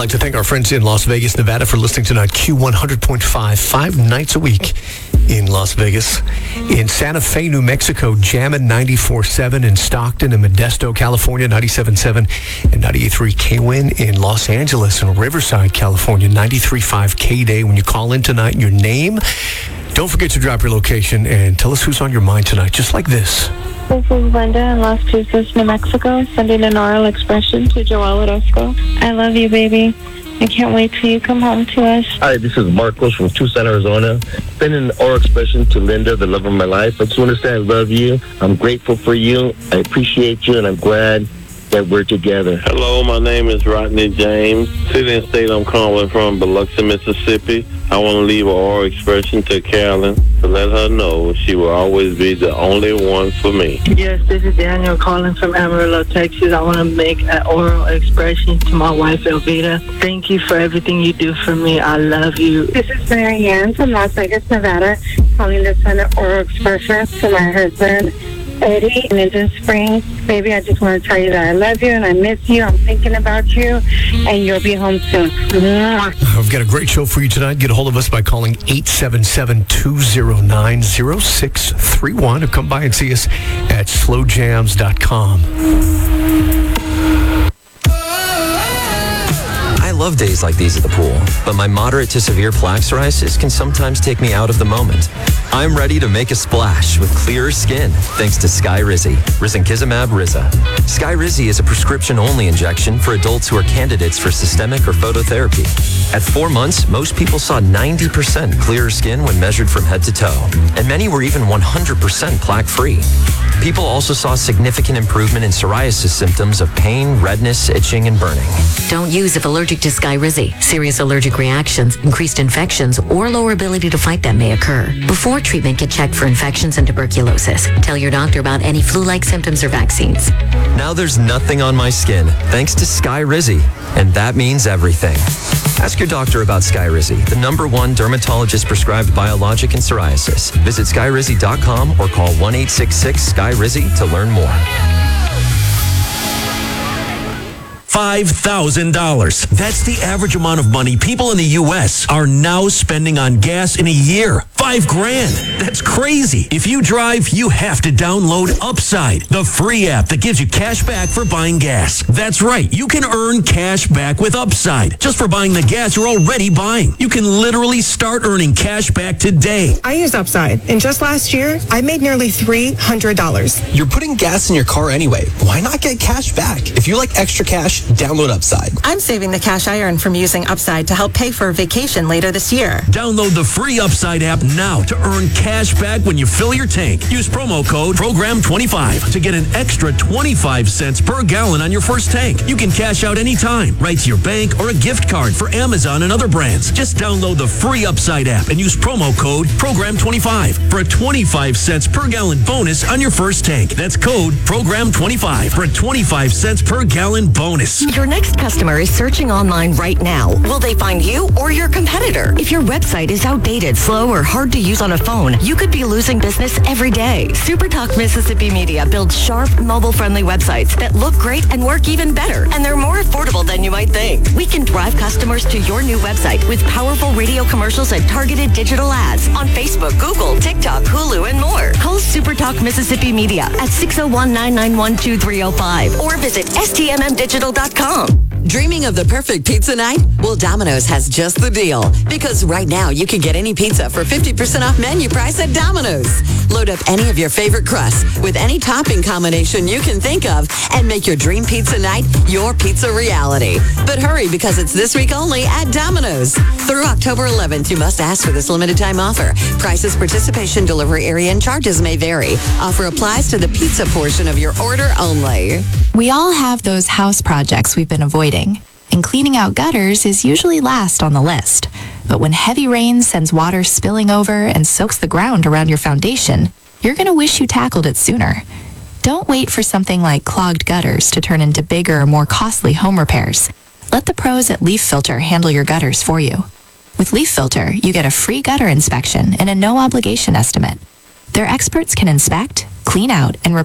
like to thank our friends in Las Vegas, Nevada for listening tonight. Q100.5, 5 nights a week in Las Vegas. In Santa Fe, New Mexico, Jammin' 94.7. In Stockton and Modesto, California, 97.7 and 98.3 K-Win. In Los Angeles and Riverside, California, 93.5 K-Day. When you call in tonight, your name. Don't forget to drop your location and tell us who's on your mind tonight, just like this. This is Linda in Las Cruces, New Mexico, sending an oral expression to Joel Orozco. I love you, baby. I can't wait till you come home to us. Hi, this is Marcos from Tucson, Arizona. Sending an oral expression to Linda, the love of my life. I just want to say I love you. I'm grateful for you. I appreciate you, and I'm glad that we're together. Hello, my name is Rodney James. City and state I'm calling from Biloxi, Mississippi. I want to leave an oral expression to Carolyn to let her know she will always be the only one for me. Yes, this is Daniel calling from Amarillo, Texas. I want to make an oral expression to my wife, Elvita. Thank you for everything you do for me. I love you. This is Mary Ann from Las Vegas, Nevada, calling to send an oral expression to my husband, Eddie, in Indian Springs. Baby, I just want to tell you that I love you and I miss you. I'm thinking about you, and you'll be home soon. We've got a great show for you tonight. Get a hold of us by calling 877-209-0631 or come by and see us at slowjams.com. I love days like these at the pool, but my moderate to severe plaque psoriasis can sometimes take me out of the moment. I'm ready to make a splash with clearer skin thanks to Skyrizi, risankizumab Riza. Skyrizi is a prescription-only injection for adults who are candidates for systemic or phototherapy. At 4 months, most people saw 90% clearer skin when measured from head to toe, and many were even 100% plaque-free. People also saw significant improvement in psoriasis symptoms of pain, redness, itching, and burning. Don't use if allergic to Skyrizi. Serious allergic reactions, increased infections, or lower ability to fight them may occur. Before treatment, get checked for infections and tuberculosis. Tell your doctor about any flu-like symptoms or vaccines. Now there's nothing on my skin thanks to Skyrizi, and that means everything. Ask your doctor about Skyrizi, the #1 dermatologist-prescribed biologic in psoriasis. Visit Skyrizi.com or call 1-866-SKY-RIZI to learn more. $5,000. That's the average amount of money people in the U.S. are now spending on gas in a year. $5,000. That's crazy. If you drive, you have to download Upside, the free app that gives you cash back for buying gas. That's right. You can earn cash back with Upside just for buying the gas you're already buying. You can literally start earning cash back today. I use Upside, and just last year, I made nearly $300. You're putting gas in your car anyway. Why not get cash back? If you like extra cash, download Upside. I'm saving the cash I earn from using Upside to help pay for a vacation later this year. Download the free Upside app now to earn cash back when you fill your tank. Use promo code PROGRAM25 to get an extra 25 cents per gallon on your first tank. You can cash out anytime, right to your bank or a gift card for Amazon and other brands. Just download the free Upside app and use promo code PROGRAM25 for a 25 cents per gallon bonus on your first tank. That's code PROGRAM25 for a 25 cents per gallon bonus. Your next customer is searching online right now. Will they find you or your competitor? If your website is outdated, slow, or hard to use on a phone, you could be losing business every day. SuperTalk Mississippi Media builds sharp, mobile-friendly websites that look great and work even better, and they're more affordable than you might think. We can drive customers to your new website with powerful radio commercials and targeted digital ads on Facebook, Google, TikTok, Hulu, and more. Call SuperTalk Mississippi Media at 601-991-2305 or visit stmmdigital.com. Dreaming of the perfect pizza night? Well, Domino's has just the deal. Because right now, you can get any pizza for 50% off menu price at Domino's. Load up any of your favorite crusts with any topping combination you can think of and make your dream pizza night your pizza reality. But hurry, because it's this week only at Domino's. Through October 11th, you must ask for this limited time offer. Prices, participation, delivery area, and charges may vary. Offer applies to the pizza portion of your order only. We all have those house projects we've been avoiding, and cleaning out gutters is usually last on the list. But when heavy rain sends water spilling over and soaks the ground around your foundation, you're going to wish you tackled it sooner. Don't wait for something like clogged gutters to turn into bigger, more costly home repairs. Let the pros at Leaf Filter handle your gutters for you. With Leaf Filter, you get a free gutter inspection and a no-obligation estimate. Their experts can inspect, clean out, and repair